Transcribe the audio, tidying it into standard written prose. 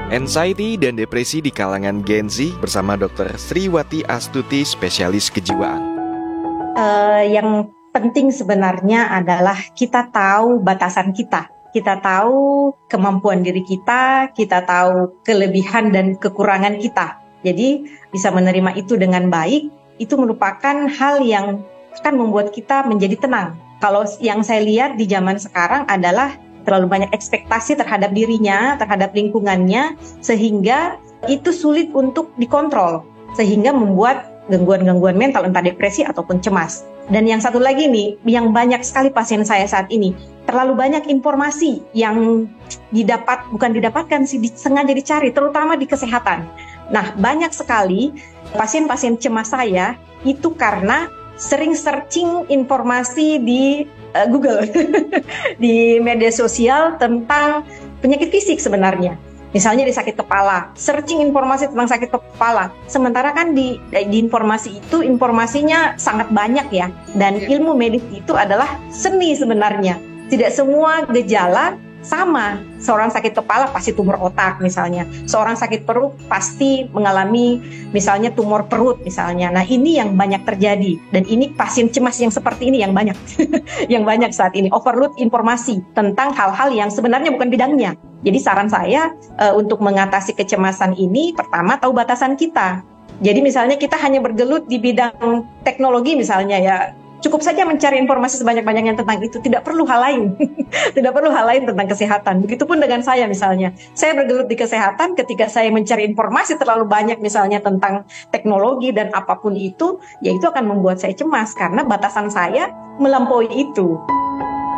Anxiety dan depresi di kalangan Gen Z bersama Dr. Sriwati Astuti, spesialis kejiwaan. Yang penting sebenarnya adalah kita tahu batasan kita. Kita tahu kemampuan diri kita tahu kelebihan dan kekurangan kita. Jadi bisa menerima itu dengan baik, itu merupakan hal yang akan membuat kita menjadi tenang. Kalau yang saya lihat di zaman sekarang adalah terlalu banyak ekspektasi terhadap dirinya, terhadap lingkungannya, sehingga itu sulit untuk dikontrol, sehingga membuat gangguan-gangguan mental, entah depresi ataupun cemas. Dan yang satu lagi nih, yang banyak sekali pasien saya saat ini, terlalu banyak informasi yang bukan didapatkan sih, sengaja dicari, terutama di kesehatan. Nah, banyak sekali pasien-pasien cemas saya itu karena sering searching informasi di Google, di media sosial tentang penyakit fisik sebenarnya. Misalnya di sakit kepala, searching informasi tentang sakit kepala. Sementara kan di informasi itu, informasinya sangat banyak ya. Dan ilmu medis itu adalah seni sebenarnya. Tidak semua gejala sama. Seorang sakit kepala pasti tumor otak misalnya. Seorang sakit perut pasti mengalami misalnya tumor perut misalnya. Nah, ini yang banyak terjadi. Dan ini pasien cemas yang seperti ini yang banyak. Yang banyak saat ini. Overload informasi tentang hal-hal yang sebenarnya bukan bidangnya. Jadi saran saya untuk mengatasi kecemasan ini, pertama tahu batasan kita. Jadi misalnya kita hanya bergelut di bidang teknologi misalnya ya, cukup saja mencari informasi sebanyak-banyaknya tentang itu, tidak perlu hal lain. Tidak perlu hal lain tentang kesehatan. Begitupun dengan saya misalnya. Saya bergelut di kesehatan ketika saya mencari informasi terlalu banyak misalnya tentang teknologi dan apapun itu, ya itu akan membuat saya cemas karena batasan saya melampaui itu.